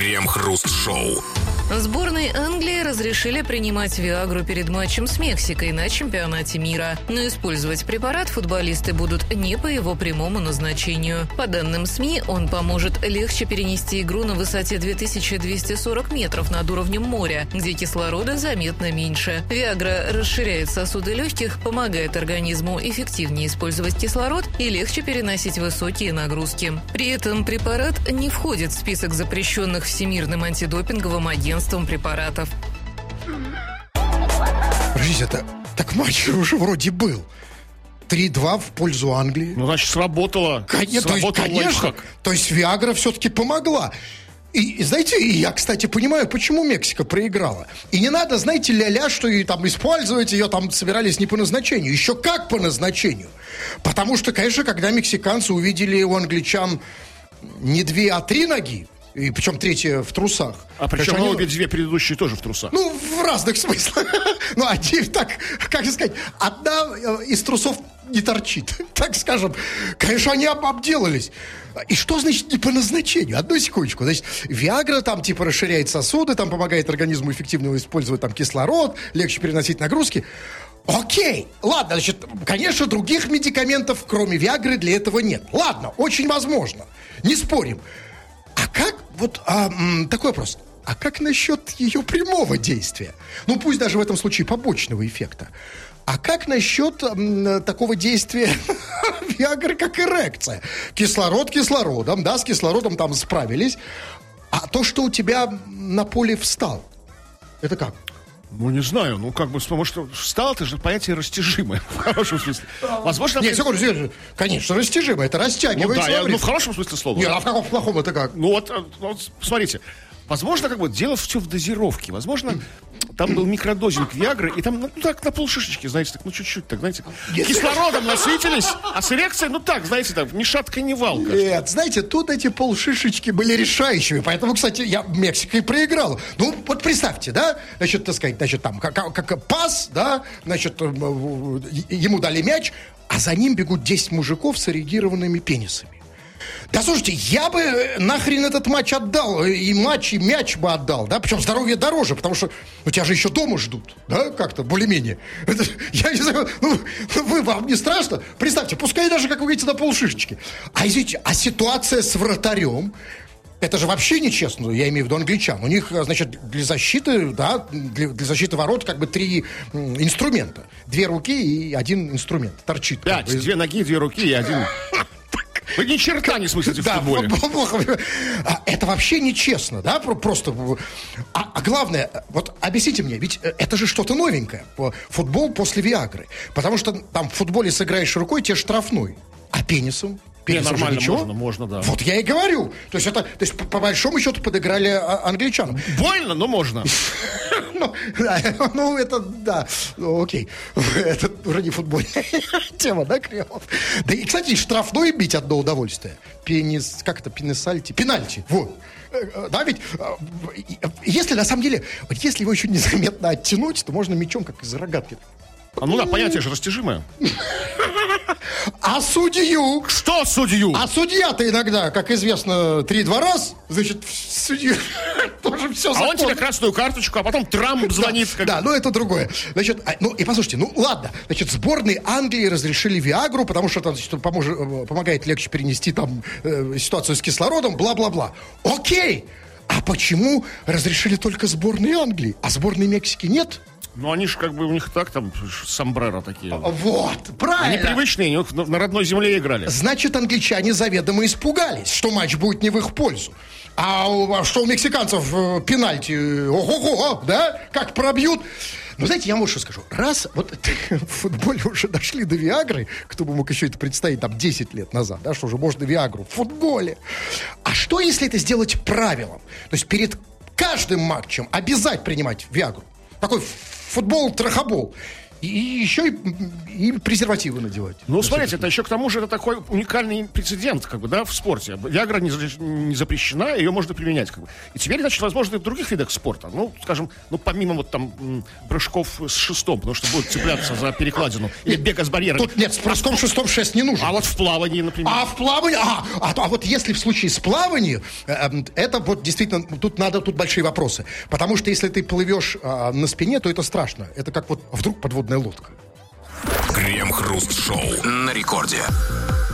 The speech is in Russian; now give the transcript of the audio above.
Крем-хруст-шоу. Сборной Англии разрешили принимать Виагру перед матчем с Мексикой на чемпионате мира. Но использовать препарат футболисты будут не по его прямому назначению. По данным СМИ, он поможет легче перенести игру на высоте 2240 метров над уровнем моря, где кислорода заметно меньше. Виагра расширяет сосуды легких, помогает организму эффективнее использовать кислород и легче переносить высокие нагрузки. При этом препарат не входит в список запрещенных Всемирным антидопинговым агентством препаратов. Подождите, так матч уже вроде был. 3-2 в пользу Англии. Ну, значит, сработало. Конечно, то есть Виагра все-таки помогла. И знаете, я, кстати, понимаю, почему Мексика проиграла. И не надо, знаете, ля-ля, что и там использовать ее там собирались не по назначению. Еще как по назначению. Потому что, конечно, когда мексиканцы увидели у англичан не 2, а 3 ноги, и причем третья в трусах. А причем они... обе 2 предыдущие тоже в трусах. Ну, в разных смыслах. Ну, один так, как сказать, одна из трусов не торчит. Так скажем. Конечно, они обделались. И что значит не по назначению? Одну секундочку. Значит, Виагра там типа расширяет сосуды, там помогает организму эффективно использовать там кислород, легче переносить нагрузки. Окей, ладно, значит, конечно, других медикаментов, кроме Виагры, для этого нет. Ладно, очень возможно. Не спорим. А как, такой вопрос, а как насчет ее прямого действия? Ну, пусть даже в этом случае побочного эффекта. А как насчет такого действия Виагры, как эрекция? Кислород кислородом, да, с кислородом там справились. А то, что у тебя на поле встал, это как? Ну, не знаю, потому что встал, это же понятие растяжимое, в хорошем смысле. Возможно... Нет, секунду, конечно, растяжимое, это растягивается. Ну, да, в хорошем смысле слова. Нет, а в каком плохом это как? Ну, вот смотрите, возможно, дело все в дозировке. Возможно, там был микродозинг Виагры, и там, так, на полшишечки, знаете, так, чуть-чуть, так, знаете, кислородом насытились, а с эрекцией, знаете, так, ни шатка, ни валка. Нет, знаете, тут эти полшишечки были решающими, поэтому, кстати, я Мексикой проиграл. Ну, вот представьте, да, значит, так сказать, там, как пас, да, значит, ему дали мяч, а за ним бегут 10 мужиков с эрегированными пенисами. Да, слушайте, я бы нахрен этот матч отдал, и мяч бы отдал, да, причем здоровье дороже, потому что тебя же еще дома ждут, да, как-то, более-менее. Я не знаю, вам не страшно? Представьте, пускай даже, как вы говорите, на полшишечки. А извините, ситуация с вратарем, это же вообще нечестно, я имею в виду англичан. У них, значит, для защиты, да, для защиты ворот 3 инструмента. 2 руки и 1 инструмент торчит. 5, 2 ноги, 2 руки и 1... Вы ни черта не смыслите в футболе. Это вообще нечестно, да, просто. А главное, вот объясните мне, ведь это же что-то новенькое. Футбол после Виагры. Потому что там в футболе сыграешь рукой, тебе штрафной. А пенисом? Нормально, можно, да. Вот я и говорю. То есть по большому счету подыграли англичанам. Больно, но можно. Ну, это, да, окей. Это уже не футбольная тема, да, Кремов? Да и, кстати, штрафной бить одно удовольствие. Пенальти, вот. Да, ведь, если на самом деле, если его еще незаметно оттянуть, то можно мячом, как из рогатки. Понятие же растяжимое. А судью? Что судью? А судья-то иногда, как известно, 3-2 раз, значит, судью тоже все законно. А он тебе красную карточку, а потом Трамп звонит. Да, это другое. Значит, и послушайте, ладно, значит, сборной Англии разрешили Виагру, потому что это помогает легче перенести там ситуацию с кислородом, бла-бла-бла. Окей, а почему разрешили только сборной Англии, а сборной Мексики нет? Ну, они же у них так там сомбреро такие. Вот, правильно. Они привычные, на родной земле играли. Значит, англичане заведомо испугались, что матч будет не в их пользу. А что у мексиканцев пенальти, ого-го, да, как пробьют. Ну, знаете, я вот что скажу. Раз вот в футболе уже дошли до Виагры, кто бы мог еще это представить там 10 лет назад, да, что уже можно Виагру в футболе. А что, если это сделать правилом? То есть перед каждым матчем обязать принимать Виагру. Такой футбол-трахобол. И еще и презервативы надевать. Ну, смотрите, это еще к тому же это такой уникальный прецедент, как бы, да, в спорте. Виагра не запрещена, ее можно применять, как бы. И теперь, значит, возможно, и в других видах спорта. Ну, скажем, помимо вот там прыжков с шестом, потому что будет цепляться за перекладину, или бега с барьером. Тут нет, с прыжком шестом шест не нужен. А вот в плавании, например. А в плавании, а вот если в случае с плаванием, это вот действительно, тут большие вопросы. Потому что если ты плывешь на спине, то это страшно. Это как вот вдруг подводная лодка. Крем-хруст-шоу на рекорде.